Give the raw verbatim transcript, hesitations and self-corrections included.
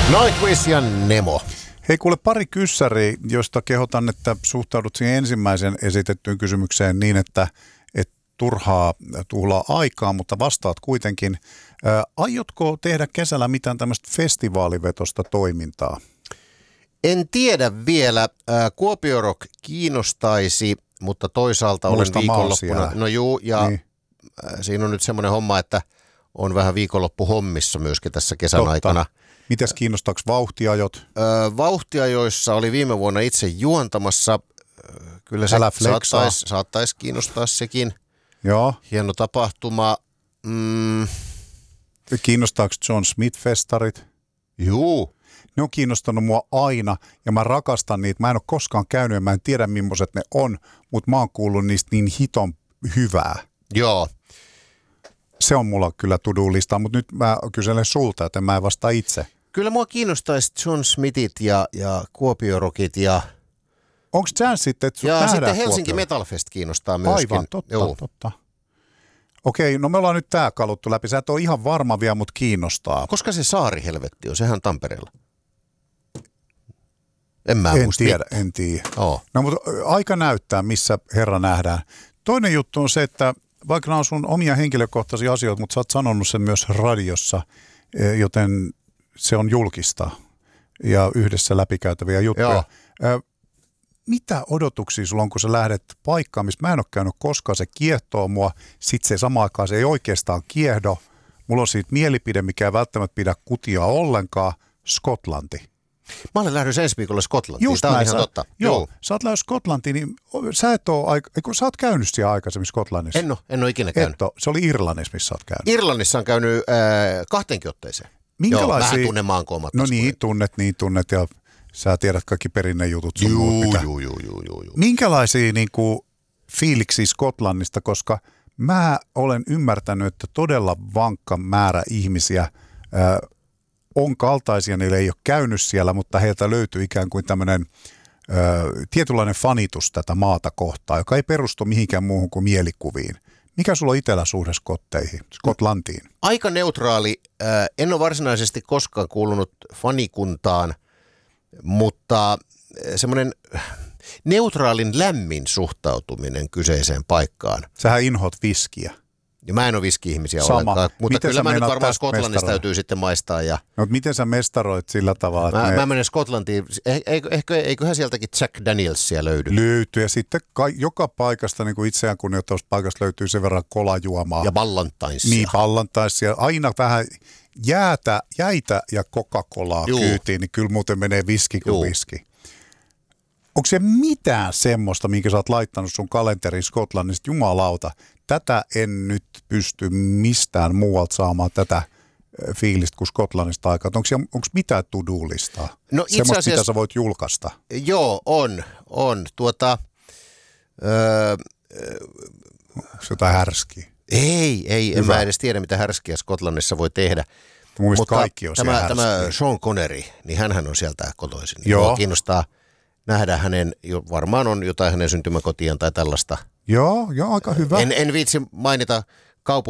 Nightwish ja Nemo. Hei kuule, pari kyssäriä, josta kehotan, että suhtaudut siihen ensimmäisen esitettyyn kysymykseen niin, että et turhaa tuhlaa aikaa, mutta vastaat kuitenkin. Ää, aiotko tehdä kesällä mitään tämmöistä festivaalivetosta toimintaa? En tiedä vielä. Kuopio Rock kiinnostaisi, mutta toisaalta olen Muista viikonloppuna. Maalsia. No juu, ja Niin. siinä on nyt semmoinen homma, että on vähän viikonloppuhommissa myöskin tässä kesän Totta. aikana. Mitäs kiinnostaako vauhtiajot? Öö, vauhtiajoissa oli viime vuonna itse juontamassa. Kyllä se Älä flexaa. saattaisi saattais kiinnostaa sekin. Joo. Hieno tapahtuma. Mm, Kiinnostaako John Smith-festarit? juu. Ne on kiinnostanut mua aina ja mä rakastan niitä. Mä en ole koskaan käynyt ja mä en tiedä millaiset ne on, mutta mä oon kuullut niistä niin hiton hyvää. Joo. Se on mulla kyllä to-do-lista, mutta nyt mä kyselen sulta, joten mä en vastaa itse. Kyllä mua kiinnostaisi John Smithit ja, ja Kuopio Rockit ja, Onko chanssi, että sut ja nähdään sitten Helsinki Kuopiolla? Metal Fest kiinnostaa myöskin. Aivan, totta, Joo. totta. Okei, no me ollaan nyt tää kaluttu läpi. Sä et ole ihan varma vielä, mutta kiinnostaa. Koska se saari helvetti on, sehän Tampereella. En mä En muista. tiedä, en tiedä. Oo. No mutta aika näyttää, missä herra nähdään. Toinen juttu on se, että vaikka nämä on sun omia henkilökohtaisia asioita, mutta sä oot sanonut sen myös radiossa, joten se on julkista ja yhdessä läpikäytäviä juttuja. Joo. Mitä odotuksia sulla on, kun sä lähdet paikkaan, missä mä en ole käynyt koskaan, se kiehtoo mua, sit se samaan aikaan se ei oikeastaan kiehdo. Mulla on siitä mielipide, mikä ei välttämättä pidä kutia ollenkaan, Skotlanti. Mä olen lähdössä ensi viikolla Skotlantiin. Just Tämä on näin, ihan sä, totta. Joo, Joo. sä oot lähdössä Skotlantiin, niin sä et ole aika, eikö, sä oot käynyt siellä aikaisemmin Skotlannissa. En ole, en ole ikinä käynyt. Et ole. Se oli Irlannissa, missä sä oot käynyt. Irlannissa on käynyt äh, kahteenkin otteeseen. Minkälaisia... Joo, vähän tunnen maankoommat. No niin, tunnet, niin tunnet ja sä tiedät kaikki perinnejutut sun muut, Juu, mitä. juu, juu, juu, juu, juu. Minkälaisia niin kuin, fiiliksiä Skotlannista, koska mä olen ymmärtänyt, että todella vankka määrä ihmisiä äh, on kaltaisia, niille ei ole käynyt siellä, mutta heiltä löytyy ikään kuin tämmöinen äh, tietynlainen fanitus tätä maata kohtaan, joka ei perustu mihinkään muuhun kuin mielikuviin. Mikä sulla on itsellä suhde Skotteihin, Skotlantiin? Aika neutraali. Äh, en ole varsinaisesti koskaan kuulunut fanikuntaan, mutta semmoinen neutraalin lämmin suhtautuminen kyseiseen paikkaan. Sähän inhoat viskiä. Ja mä en ole viski-ihmisiä Sama. ollenkaan, mutta Miten kyllä sä mä nyt meinaat varmaan tästä Skotlannista mestaroida? täytyy sitten maistaa. Ja No, miten sä mestaroit sillä tavalla, että mä, ne mä menen Skotlantiin. Eh, eikö, ehkä, eiköhän sieltäkin Jack Danielsia löydy. löytyy ja sitten ka- joka paikasta niin kuin itseään kunnioittavasta paikasta löytyy sen verran kolajuomaa. Ja Ballantainsia. Niin, ballantaisia. Aina vähän jäätä, jäitä ja Coca-Colaa Juu. kyytiin, niin kyllä muuten menee viski kuin Juu. viski. Onko se mitään semmoista, minkä sä oot laittanut sun kalenteriin Skotlannista? Jumalauta, tätä en nyt pysty mistään muualta saamaan tätä ö, fiilistä kuin Skotlannista aikaa. Onko mitään to-do-listaa? No itse Semmoista, asiassa- mitä sä voit julkaista? Joo, on. on. Tuota, öö, Onko se jotain härskiä? ei, ei. En Hyvä. mä edes tiedä, mitä härskiä Skotlannissa voi tehdä. Mun mielestä kaikki on tämä, siellä tämä härskiä. Sean Connery, niin hänhän on sieltä kotoisin. Niin Joo. mua kiinnostaa nähdä hänen, jo- varmaan on jotain hänen syntymäkotiaan tai tällaista. Joo, joo, aika hyvä. En, en viitsi mainita